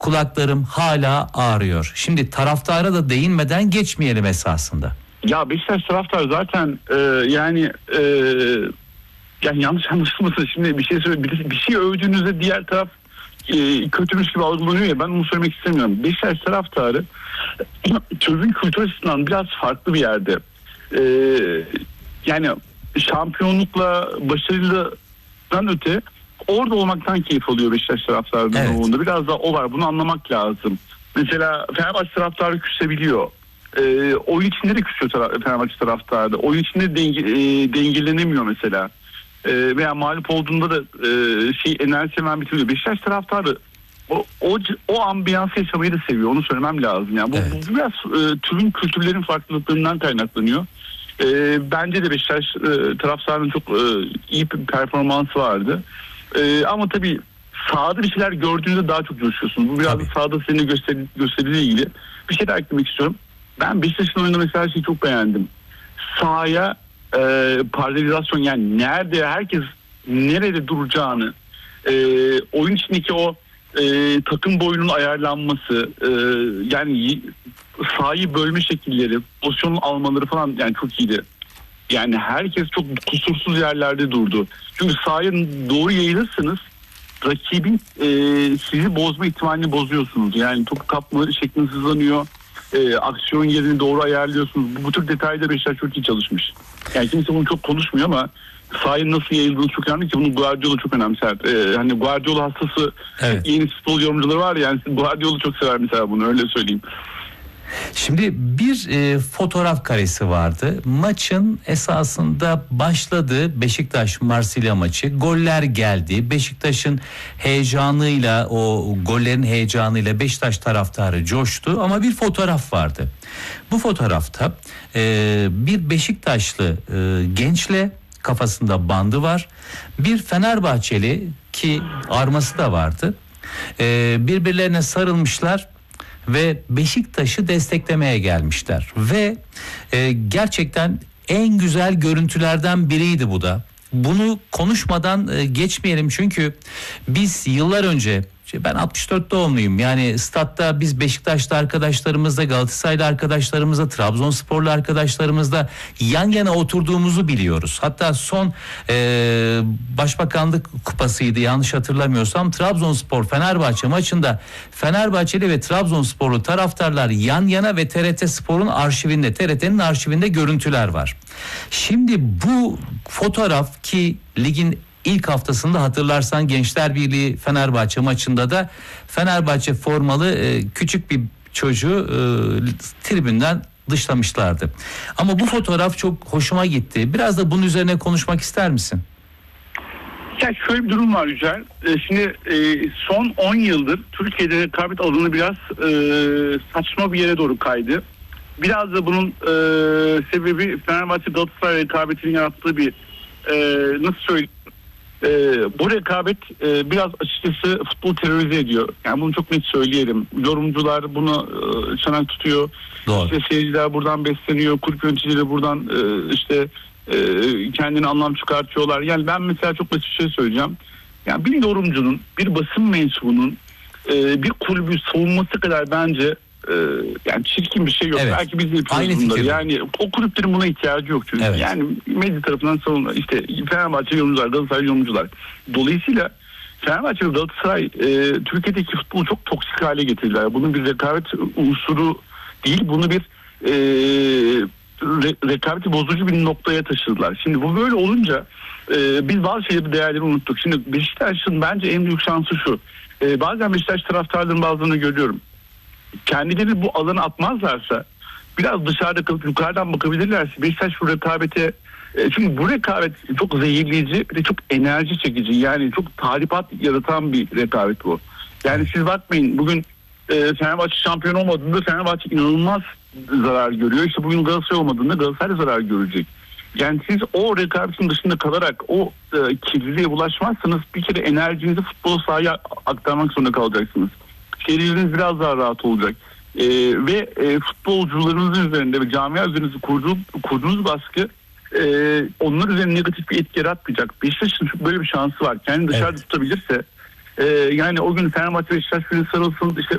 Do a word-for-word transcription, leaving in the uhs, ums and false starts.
kulaklarım hala ağrıyor. Şimdi taraftara da değinmeden geçmeyelim esasında. Ya Beşiktaş taraftar zaten e, yani e, yani yanlış anlaşılmasın, şimdi bir şey söyle bir, bir şey övdüğünüzde diğer taraf e, kötümüş gibi algılanıyor ya, ben onu söylemek istemiyorum. Beşiktaş taraftarı sözün kültür açısından biraz farklı bir yerde. E, yani şampiyonlukla başarılıdan öte orada olmaktan keyif alıyor Beşiktaş taraftarının evet. ruhunda. Biraz da o var. Bunu anlamak lazım. Mesela Fenerbahçe taraftarı küsebiliyor. E, oyun içinde de küsüyor taraf, Fenerbahçe taraftarı. Oyun içinde denge, e, dengelenemiyor mesela. E, veya mağlup olduğunda da e, şey enerjisi hemen bitiriyor. Beşiktaş taraftarı o, o, o ambiyansı yaşamayı da seviyor. Onu söylemem lazım. Yani bu, evet. bu biraz e, türün kültürlerin farklılıklarından kaynaklanıyor. E, bence de Beşiktaş e, taraftarının çok e, iyi bir performansı vardı. E, ama tabii sahada bir şeyler gördüğünüzde daha çok coşuyorsunuz. Bu biraz da sahada senin göster gösteriyle ilgili. Bir şey daha eklemek istiyorum. Ben Beşiktaş'ın oyunda mesela şeyi çok beğendim. Sahaya e, paralelizasyon, yani nerede herkes nerede duracağını, e, oyun içindeki o e, takım boyunun ayarlanması, e, yani sahayı bölme şekilleri, pozisyon almaları falan yani çok iyiydi. Yani herkes çok kusursuz yerlerde durdu. Çünkü sahaya doğru yayılırsınız, rakibin e, sizi bozma ihtimalini bozuyorsunuz. Yani top kapma şekliniz hızlanıyor. E, aksiyon yerini doğru ayarlıyorsunuz. Bu, bu tür detayda Beşiktaş çok iyi çalışmış. Yani kimse bunu çok konuşmuyor ama sahaya nasıl yayıldığını çok önemli ki bunu Guardiola çok önemser. E, hani Guardiola hastası evet. Yeni futbol yorumcuları var ya, yani Guardiola çok sever mesela bunu, öyle söyleyeyim. Şimdi bir e, fotoğraf karesi vardı. Maçın esasında başladığı Beşiktaş Marsilya maçı. Goller geldi. Beşiktaş'ın heyecanıyla, o gollerin heyecanıyla Beşiktaş taraftarı coştu. Ama bir fotoğraf vardı. Bu fotoğrafta e, bir Beşiktaşlı e, gençle, kafasında bandı var, bir Fenerbahçeli ki arması da vardı. E, birbirlerine sarılmışlar ve Beşiktaş'ı desteklemeye gelmişler ve e, gerçekten en güzel görüntülerden biriydi bu da. Bunu konuşmadan e, geçmeyelim çünkü biz yıllar önce, ben altmış dört doğumluyum, yani statta biz Beşiktaşlı arkadaşlarımızla, Galatasaraylı arkadaşlarımızla, Trabzonsporlu arkadaşlarımızla yan yana oturduğumuzu biliyoruz. Hatta son e, Başbakanlık Kupası'ydı yanlış hatırlamıyorsam, Trabzonspor Fenerbahçe maçında Fenerbahçeli ve Trabzonsporlu taraftarlar yan yana ve T R T Spor'un arşivinde, T R T'nin arşivinde görüntüler var. Şimdi bu fotoğraf ki ligin İlk haftasında hatırlarsan Gençler Birliği Fenerbahçe maçında da Fenerbahçe formalı e, küçük bir çocuğu e, tribünden dışlamışlardı. Ama bu fotoğraf çok hoşuma gitti. Biraz da bunun üzerine konuşmak ister misin? Ya şöyle bir durum var Yücel. E, şimdi e, son on yıldır Türkiye'de rekabet alanı biraz e, saçma bir yere doğru kaydı. Biraz da bunun e, sebebi Fenerbahçe Galatasaray rekabetinin yarattığı bir e, nasıl söyleyeyim? Ee, bu rekabet e, biraz açıkçası futbol terörize ediyor. Yani bunu çok net söyleyelim. Yorumcular bunu e, çanak tutuyor. Doğru. İşte seyirciler buradan besleniyor. Kulüp yöneticileri buradan e, işte e, kendine anlam çıkartıyorlar. Yani ben mesela çok basit bir şey söyleyeceğim. Yani bir yorumcunun, bir basın mensubunun e, bir kulübü savunması kadar bence e, yani çirkin bir şey yok. Evet. Belki biz de yapıyoruz bunları. Yani o kulüplerin buna ihtiyacı yok çünkü. Evet. Yani medya tarafından savunma, işte Fenerbahçe yorumcular, Galatasaray yorumcular. Dolayısıyla Fenerbahçe ve Galatasaray e, Türkiye'deki futbolu çok toksik hale getirdiler. Bunun bir rekabet unsuru değil, bunu bir e, re, rekabeti bozucu bir noktaya taşıdılar. Şimdi bu böyle olunca e, biz bazı şeyleri, değerleri unuttuk. Şimdi Beşiktaş'ın bence en büyük şansı şu. E, bazen Beşiktaş taraftarlarının bazılarını görüyorum. Kendileri bu alanı atmazlarsa, biraz dışarıda kalıp yukarıdan bakabilirlerse Beşiktaş bu rekabete, çünkü bu rekabet çok zehirleyici ve çok enerji çekici, yani çok talimat yaratan bir rekabet bu. Yani siz bakmayın, bugün e, Fenerbahçe şampiyon olmadığında Fenerbahçe inanılmaz zarar görüyor. İşte bugün Galatasaray olmadığında Galatasaray zarar görecek. Yani siz o rekabetin dışında kalarak o e, kirliliğe bulaşmazsanız bir kere enerjinizi futbol sahaya aktarmak zorunda kalacaksınız. Şehriniz biraz daha rahat olacak. Ee, ve e, futbolcularınız üzerinde ve camia üzerinde kurduğu, kurduğunuz baskı e, onlar üzerine negatif bir etki yaratmayacak. Beşiktaş'ın böyle bir şansı var. Kendini dışarıda evet. tutabilirse e, yani o gün Fenerbahçe Beşiktaş birine sarılsın, işte